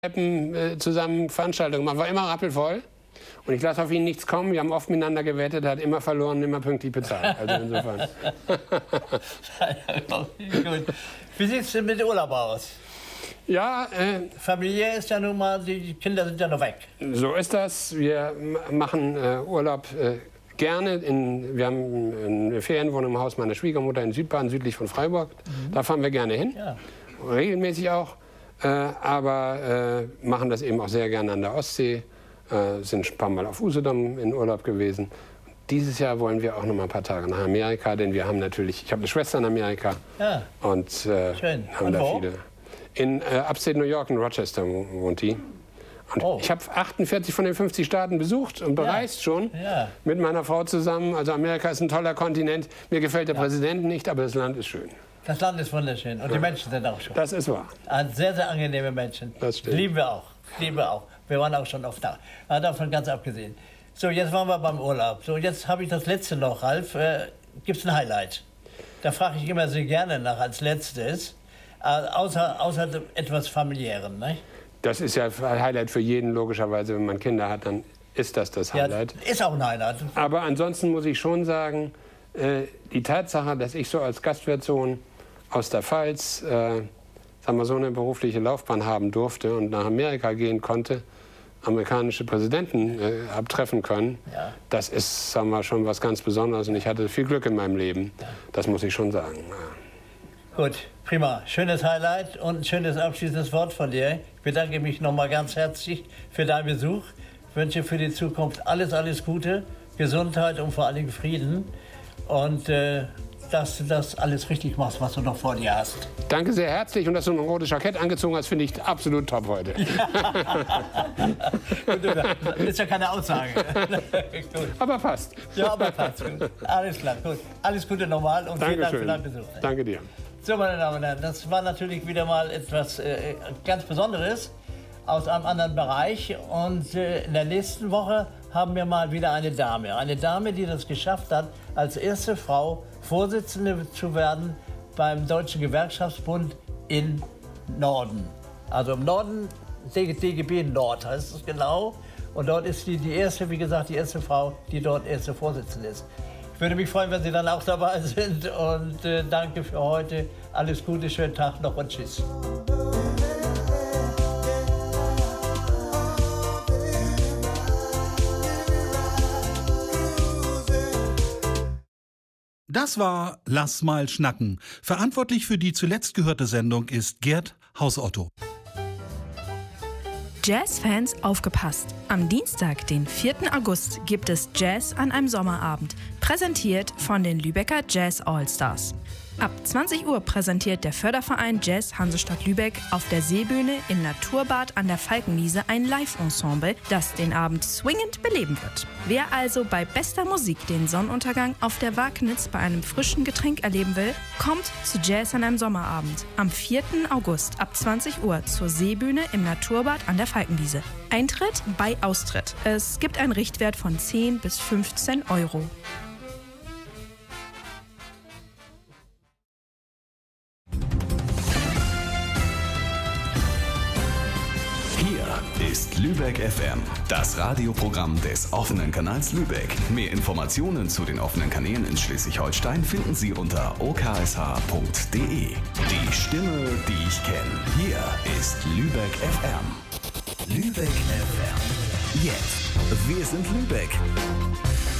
zusammen Veranstaltungen gemacht. War immer rappelvoll. Und ich lasse auf ihn nichts kommen. Wir haben oft miteinander gewettet, er hat immer verloren, immer pünktlich bezahlt. Also insofern. Gut. Wie sieht es denn mit Urlaub aus? Ja, Familie ist ja nun mal, die Kinder sind ja noch weg. So ist das. Wir machen Urlaub gerne. Wir haben eine Ferienwohnung im Haus meiner Schwiegermutter in Südbaden, südlich von Freiburg. Da fahren wir gerne hin. Ja. Regelmäßig auch. Aber machen das eben auch sehr gerne an der Ostsee. Sind ein paar Mal auf Usedom in Urlaub gewesen. Dieses Jahr wollen wir auch noch mal ein paar Tage nach Amerika, denn wir haben natürlich, ich habe eine Schwester in Amerika. Ja. Und schön. Haben und da wo? viele. In Upstate New York, in Rochester wohnt die. Und ich habe 48 von den 50 Staaten besucht und bereist schon mit meiner Frau zusammen. Also Amerika ist ein toller Kontinent. Mir gefällt der Präsident nicht, aber das Land ist schön. Das Land ist wunderschön und die Menschen sind auch schön. Das ist wahr. Sehr, sehr angenehme Menschen. Das stimmt. Lieben wir auch. Lieben wir auch. Wir waren auch schon oft da. Davon ganz abgesehen. So, jetzt waren wir beim Urlaub. So, jetzt habe ich das letzte noch, Ralf. Gibt es ein Highlight? Da frage ich immer sehr gerne nach als letztes. Außer etwas Familiärem, ne? Das ist ja ein Highlight für jeden, logischerweise. Wenn man Kinder hat, dann ist das Highlight. Ja, ist auch ein Highlight. Aber ansonsten muss ich schon sagen, die Tatsache, dass ich so als Gastwirtssohn aus der Pfalz sagen wir, so eine berufliche Laufbahn haben durfte und nach Amerika gehen konnte, amerikanische Präsidenten habe treffen können, das ist, sagen wir, schon was ganz Besonderes und ich hatte viel Glück in meinem Leben. Das muss ich schon sagen. Gut, prima. Schönes Highlight und ein schönes abschließendes Wort von dir. Ich bedanke mich nochmal ganz herzlich für deinen Besuch. Ich wünsche für die Zukunft alles, alles Gute, Gesundheit und vor allen Dingen Frieden. Und dass du das alles richtig machst, was du noch vor dir hast. Danke sehr herzlich und dass du ein rotes Jackett angezogen hast, finde ich absolut top heute. Das ist ja keine Aussage. Aber passt. Ja, aber passt. Gut. Alles klar, gut. Alles Gute nochmal und vielen Dank für deinen Besuch. Danke dir. So, meine Damen und Herren, das war natürlich wieder mal etwas ganz Besonderes aus einem anderen Bereich. Und in der nächsten Woche haben wir mal wieder eine Dame. Eine Dame, die das geschafft hat, als erste Frau Vorsitzende zu werden beim Deutschen Gewerkschaftsbund in Norden. Also im Norden, DGB Nord heißt es genau. Und dort ist die erste, wie gesagt, die erste Frau, die dort erste Vorsitzende ist. Ich würde mich freuen, wenn Sie dann auch dabei sind. Und danke für heute. Alles Gute, schönen Tag noch und tschüss. Das war Lass mal schnacken. Verantwortlich für die zuletzt gehörte Sendung ist Gerd Hausotto. Jazzfans, aufgepasst! Am Dienstag, den 4. August, gibt es Jazz an einem Sommerabend, präsentiert von den Lübecker Jazz Allstars. Ab 20 Uhr präsentiert der Förderverein Jazz Hansestadt Lübeck auf der Seebühne im Naturbad an der Falkenwiese ein Live-Ensemble, das den Abend swingend beleben wird. Wer also bei bester Musik den Sonnenuntergang auf der Wagnitz bei einem frischen Getränk erleben will, kommt zu Jazz an einem Sommerabend am 4. August ab 20 Uhr zur Seebühne im Naturbad an der Falkenwiese. Eintritt bei Austritt. Es gibt einen Richtwert von 10 bis 15 Euro. Ist Lübeck FM, das Radioprogramm des offenen Kanals Lübeck. Mehr Informationen zu den offenen Kanälen in Schleswig-Holstein finden Sie unter oksh.de. Die Stimme, die ich kenne. Hier ist Lübeck FM. Lübeck FM. Jetzt. Wir sind Lübeck.